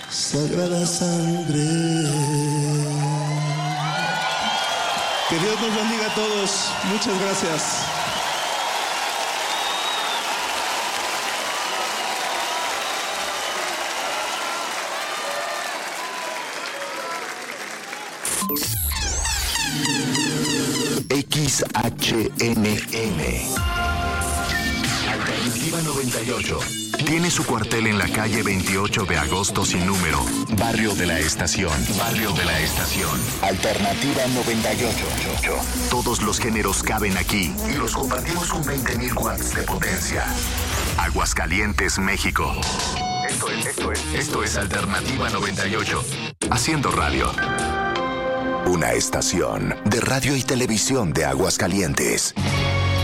sagrada sangre. Que Dios nos bendiga a todos. Muchas gracias. XHNM Alternativa 98 tiene su cuartel en la calle 28 de agosto sin número, Barrio de la Estación. Barrio de la Estación. Alternativa 98. Todos los géneros caben aquí y los compartimos con 20.000 watts de potencia. Aguascalientes, México. Esto es Alternativa 98. Haciendo radio. Una estación de radio y televisión de Aguascalientes.